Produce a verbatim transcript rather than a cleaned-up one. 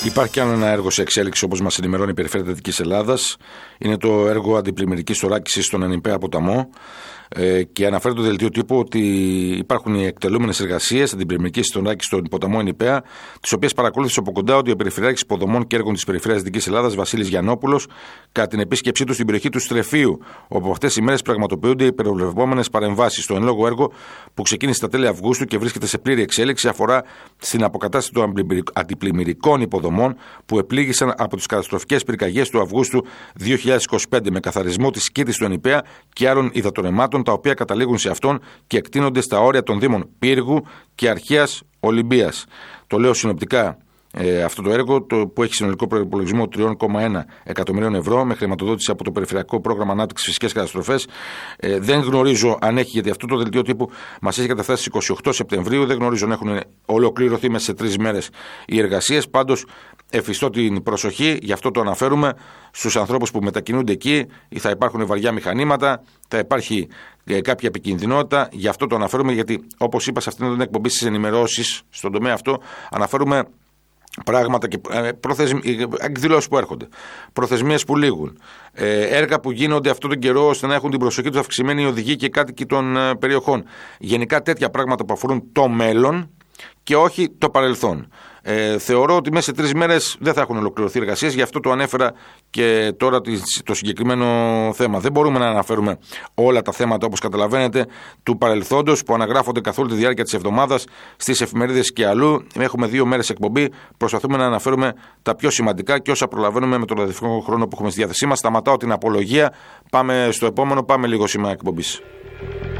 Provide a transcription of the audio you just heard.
Υπάρχει και άλλο ένα έργο σε εξέλιξη, όπως μας ενημερώνει η Περιφέρεια Δυτικής Ελλάδας. Είναι το έργο αντιπλημμυρικής θωράκισης στον Ενιππέα ποταμό. Ε, και αναφέρει το δελτίο τύπου ότι υπάρχουν οι εκτελούμενες εργασίες αντιπλημμυρικής θωράκισης στον ποταμό Ενιππέα, τις οποίες παρακολούθησε από κοντά ο Περιφερειάρχης Υποδομών και Έργων της Περιφέρειας Δυτικής Ελλάδας, Βασίλης Γιαννόπουλος, κατά την επίσκεψή του στην περιοχή του Στρεφείου, όπου από αυτές τις ημέρες πραγματοποιούνται οι προβλεπόμενες παρεμβάσεις. Το εν λόγω έργο, που ξεκίνησε στα τέλη Αυγούστου και βρίσκεται σε πλήρη εξέλιξη, αφορά στην αποκατάσταση των αντιπλημμυρικών υποδομών που επλήγησαν από τις καταστροφικές πυρκαγιές του Αυγούστου δύο χιλιάδες είκοσι πέντε, με καθαρισμό της σκήτης του Ενιππέα και άλλων υδατορρεμμάτων, τα οποία καταλήγουν σε αυτόν και εκτείνονται στα όρια των δήμων Πύργου και Αρχαίας Ολυμπίας. Το λέω συνοπτικά. Ε, αυτό το έργο, το, που έχει συνολικό προϋπολογισμό τρία κόμμα ένα εκατομμυρίων ευρώ με χρηματοδότηση από το Περιφερειακό Πρόγραμμα Ανάπτυξης Φυσικές Καταστροφές. Ε, δεν γνωρίζω αν έχει, γιατί αυτό το δελτίο τύπου μας έχει καταφτάσει στις είκοσι οκτώ Σεπτεμβρίου. Δεν γνωρίζω αν έχουν ολοκληρωθεί μέσα σε τρεις μέρες οι εργασίες. Πάντως, εφιστώ την προσοχή, γι' αυτό το αναφέρουμε, στους ανθρώπους που μετακινούνται εκεί. Θα υπάρχουν βαριά μηχανήματα, θα υπάρχει ε, κάποια επικινδυνότητα. Γι' αυτό το αναφέρουμε, γιατί όπως είπα σε αυτήν την εκπομπή στις ενημερώσεις στον τομέα αυτό, αναφέρουμε πράγματα και εκδηλώσεις που έρχονται, προθεσμίες που λήγουν, έργα που γίνονται αυτόν τον καιρό ώστε να έχουν την προσοχή τους αυξημένη οι οδηγοί και κάτοικοι των περιοχών. Γενικά τέτοια πράγματα που αφορούν το μέλλον και όχι το παρελθόν. Ε, θεωρώ ότι μέσα σε τρεις μέρες δεν θα έχουν ολοκληρωθεί εργασίες, γι' αυτό το ανέφερα και τώρα το συγκεκριμένο θέμα. Δεν μπορούμε να αναφέρουμε όλα τα θέματα, όπως καταλαβαίνετε, του παρελθόντος που αναγράφονται καθ' όλη τη διάρκεια της εβδομάδας στις εφημερίδες και αλλού. Έχουμε δύο μέρες εκπομπή. Προσπαθούμε να αναφέρουμε τα πιο σημαντικά και όσα προλαβαίνουμε με τον ραδιοφωνικό χρόνο που έχουμε στη διάθεσή μας. Σταματάω την απολογία. Πάμε στο επόμενο. Πάμε λίγο σήμερα εκπομπής.